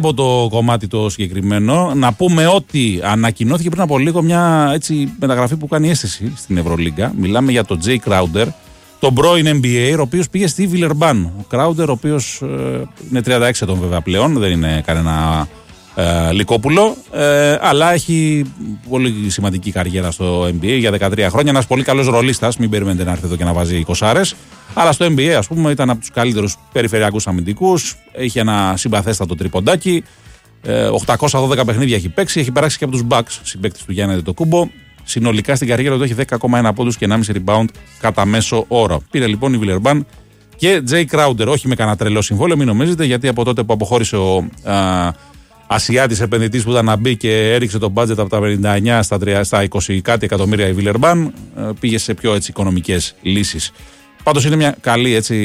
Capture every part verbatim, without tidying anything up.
από το κομμάτι το συγκεκριμένο. Να πούμε ότι ανακοινώθηκε πριν από λίγο μια έτσι, μεταγραφή που κάνει αίσθηση στην Ευρωλίγκα. Μιλάμε για τον Jay Crowder, τον πρώην N B A, ο οποίος πήγε στη Villeurbanne. Ο Crowder, ο οποίος ε, είναι τριάντα έξι ετών βέβαια πλέον, δεν είναι κανένα ε, λυκόπουλο, ε, αλλά έχει πολύ σημαντική καριέρα στο N B A για δεκατρία χρόνια. Ένας πολύ καλός ρολίστας, μην περιμένετε να έρθει εδώ και να βάζει εικοσάρες. Αλλά στο N B A, ας πούμε, ήταν από τους καλύτερους περιφερειακούς αμυντικούς. Είχε ένα συμπαθέστατο τριποντάκι. Ε, οκτακόσια δώδεκα παιχνίδια έχει παίξει. Έχει περάσει και από τους Bucks, συμπαίκτης του Γιάννη Αντετοκούμπο. Συνολικά στην καριέρα του έχει δέκα κόμμα ένα πόντους και ενάμιση rebound κατά μέσο όρο. Πήρε λοιπόν η Villeurbanne και Jay Crowder, όχι με κανένα τρελό συμβόλαιο, μην νομίζετε, γιατί από τότε που αποχώρησε ο α, Ασιάτης επενδυτής που ήταν να μπει και έριξε το budget από τα πενήντα εννιά στα, στα είκοσι κάτι εκατομμύρια η Villeurbanne, πήγε σε πιο έτσι, οικονομικές λύσεις. Πάντως είναι μια καλή έτσι,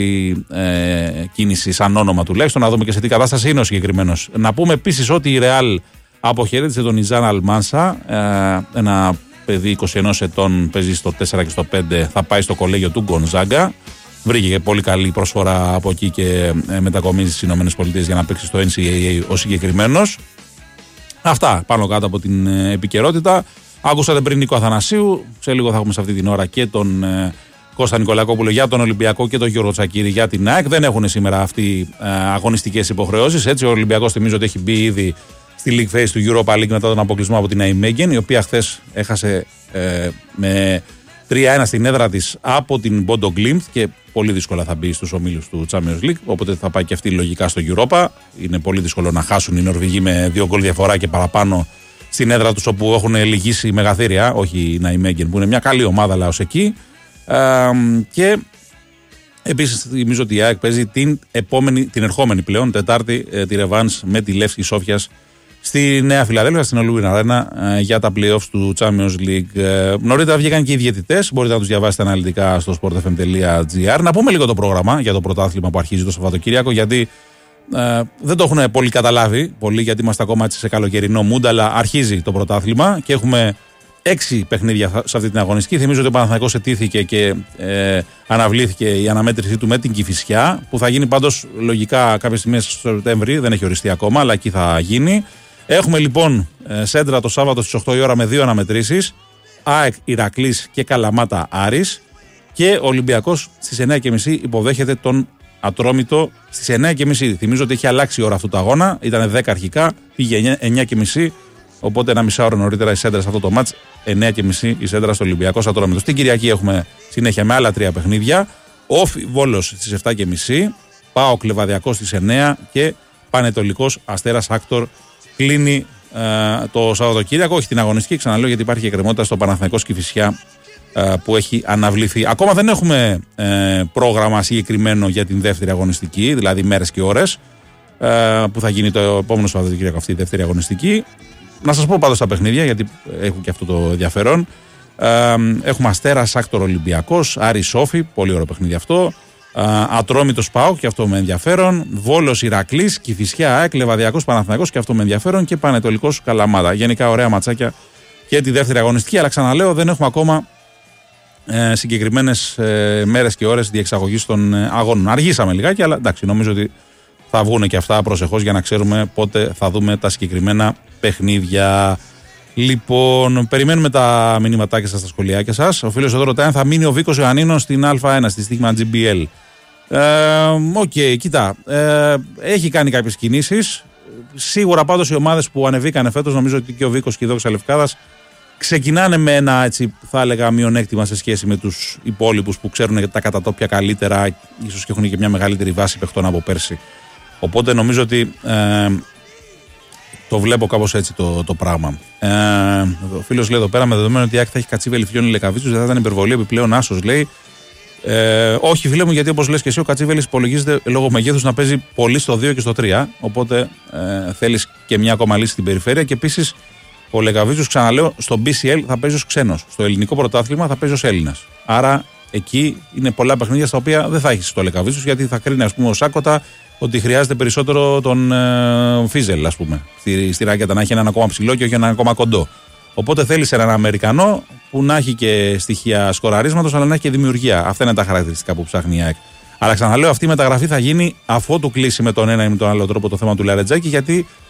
ε, κίνηση σαν όνομα τουλάχιστον, να δούμε και σε τι κατάσταση είναι ο συγκεκριμένος. Να πούμε επίσης ότι η Real αποχαιρέτησε τον Ιζάν Αλμάνσα, ε, ένα παιδί είκοσι ενός ετών, παίζει στο τέσσερα και στο πέντε, θα πάει στο κολέγιο του Γκονζάγκα. Βρήκε και πολύ καλή προσφορά από εκεί και ε, μετακομίζει στις ΗΠΑ για να παίξει στο N C A A ο συγκεκριμένος. Αυτά πάνω κάτω από την ε, επικαιρότητα. Άκουσατε πριν Νίκο Αθανασίου, σε λίγο θα έχουμε σε αυτή την ώρα και τον ε, Κώστα Νικολακόπουλο για τον Ολυμπιακό και τον Γιώργο Τσακίρη για την ΑΕΚ. Δεν έχουν σήμερα αυτοί ε, αγωνιστικές υποχρεώσεις. Έτσι, ο Ολυμπιακός θυμίζω ότι έχει μπει ήδη στη League Phase του Europa League μετά τον αποκλεισμό από την Nijmegen, η οποία χθες έχασε ε, με τρία ένα στην έδρα της από την Bodo Glimt και πολύ δύσκολα θα μπει στους ομίλους του Champions League. Οπότε θα πάει και αυτή λογικά στο Europa. Είναι πολύ δύσκολο να χάσουν οι Νορβηγοί με δύο γκολ διαφορά και παραπάνω στην έδρα τους, όπου έχουν λυγίσει μεγαθύρια, όχι η Nijmegen που είναι μια καλή ομάδα, αλλά ως εκεί. Ε, και επίσης θυμίζω ότι η ΑΕΚ παίζει την, επόμενη, την ερχόμενη πλέον Τετάρτη ε, τη ρεβάνς με τη Λεύσκη Σόφιας στη Νέα Φιλαδέλφια, στην Ολούιν Αρένα ε, για τα playoffs του Champions League. Ε, νωρίτερα βγήκαν και οι διαιτητές, μπορείτε να τους διαβάσετε αναλυτικά στο sportfm τελεία gr. Να πούμε λίγο το πρόγραμμα για το πρωτάθλημα που αρχίζει το Σαββατοκύριακο, γιατί ε, δεν το έχουν πολύ καταλάβει πολύ, γιατί είμαστε ακόμα έτσι σε καλοκαιρινό mood, αλλά αρχίζει το πρωτάθλημα και έχουμε έξι παιχνίδια σε αυτή την αγωνιστική. Θυμίζω ότι ο Παναθηναϊκός ετήθηκε και ε, αναβλήθηκε η αναμέτρησή του με την Κηφισιά, που θα γίνει πάντως λογικά κάποια στιγμή στο Σεπτέμβρη, δεν έχει οριστεί ακόμα, αλλά εκεί θα γίνει. Έχουμε λοιπόν ε, Σέντρα το Σάββατο στις οκτώ η ώρα με δύο αναμετρήσεις. ΑΕΚ Ηρακλής και Καλαμάτα Άρης. Και ο Ολυμπιακός στις εννιά και μισή υποδέχεται τον Ατρόμητο στις εννιά και μισή. Θυμίζω ότι έχει αλλάξει η ώρα αυτού του αγώνα. Ήταν δέκα αρχικά, πήγε εννιά και μισή. Οπότε ένα μισά ώρα νωρίτερα η Σέντρα σε αυτό το μάτς. εννιά και μισή η Σέντρα στο Ολυμπιακός Ατρόμητος. Την Κυριακή έχουμε συνέχεια με άλλα τρία παιχνίδια. Όφι Βόλος στις επτά και μισή. ΠΑΟΚ Λεβαδιακός στις εννιά. Και Πανετολικός Αστέρας Άκτορ κλείνει ε, το Σαββατοκύριακο. Όχι την αγωνιστική, ξαναλέω, γιατί υπάρχει εκκρεμότητα στο Παναθηναϊκός Κηφισιά ε, που έχει αναβληθεί. Ακόμα δεν έχουμε ε, πρόγραμμα συγκεκριμένο για την δεύτερη αγωνιστική, δηλαδή μέρες και ώρες ε, που θα γίνει το επόμενο Σαββατοκύριακο αυτή η δεύτερη αγωνιστική. Να σας πω πάντως τα παιχνίδια, γιατί έχουν και αυτό το ενδιαφέρον. Ε, έχουμε Αστέρας Άκτορ Ολυμπιακός, Άρης Σόφι, πολύ ωραίο παιχνίδι αυτό. Ε, Ατρόμητος ΠΑΟΚ, και αυτό με ενδιαφέρον. Βόλος Ηρακλής, Κηφισιά ΑΕΚ, Λεβαδιακός Παναθηναϊκός, και αυτό με ενδιαφέρον. Και Πανετολικός Καλαμάτα. Γενικά ωραία ματσάκια και τη δεύτερη αγωνιστική. Αλλά ξαναλέω, δεν έχουμε ακόμα ε, συγκεκριμένες ε, μέρες και ώρες διεξαγωγής των ε, αγώνων. Αργήσαμε λιγάκι, αλλά εντάξει, νομίζω ότι θα βγουν και αυτά προσεχώς για να ξέρουμε πότε θα δούμε τα συγκεκριμένα παιχνίδια. Λοιπόν, περιμένουμε τα μηνύματάκια σας, στα σχολιάκια σας. Ο φίλος εδώ ρωτάει αν θα μείνει ο Βίκος Ιωαννίνος στην Α1, στη Στίγμα τζι μπι ελ. Οκ, ε, okay, κοίτα. Ε, έχει κάνει κάποιες κινήσεις. Σίγουρα πάντως οι ομάδες που ανεβήκανε φέτος, νομίζω ότι και ο Βίκος και η Δόξα Λευκάδας, ξεκινάνε με ένα, έτσι, θα έλεγα, μειονέκτημα σε σχέση με τους υπόλοιπους που ξέρουν τα κατατόπια καλύτερα, ίσως και έχουν και μια μεγαλύτερη βάση παιχτών από πέρσι. Οπότε νομίζω ότι ε, το βλέπω κάπως έτσι το, το πράγμα. Ε, ο φίλος λέει εδώ πέρα, με δεδομένο ότι η ΑΕΚ θα έχει Κατσίβελη, Φιόνι, Λεκαβίτσους, δεν θα ήταν υπερβολή, επιπλέον άσος, λέει. Ε, όχι, φίλε μου, γιατί όπως λες και εσύ, ο Κατσίβελης υπολογίζεται λόγω μεγέθους να παίζει πολύ στο δύο και στο τρία. Οπότε ε, θέλεις και μια ακόμα λύση στην περιφέρεια. Και επίσης ο Λεκαβίτσους, ξαναλέω, στο μπι σι ελ θα παίζει ως ξένος. Στο ελληνικό πρωτάθλημα θα παίζει ως Έλληνας. Άρα εκεί είναι πολλά παιχνίδια στα οποία δεν θα έχεις το Λεκαβίτσους, γιατί θα κρίνει, ας πούμε, ο Σάκοτα ότι χρειάζεται περισσότερο τον ε, Φίζελ, ας πούμε, στη, στη ράκετα, να έχει έναν ακόμα ψηλό και όχι έναν ακόμα κοντό. Οπότε θέλεις έναν Αμερικανό που να έχει και στοιχεία σκοραρίσματος, αλλά να έχει και δημιουργία. Αυτά είναι τα χαρακτηριστικά που ψάχνει η ΑΕΚ. Αλλά ξαναλέω, αυτή η μεταγραφή θα γίνει αφότου κλείσει με τον ένα ή με τον άλλο τρόπο το θέμα του Λαρετζάκη, γιατί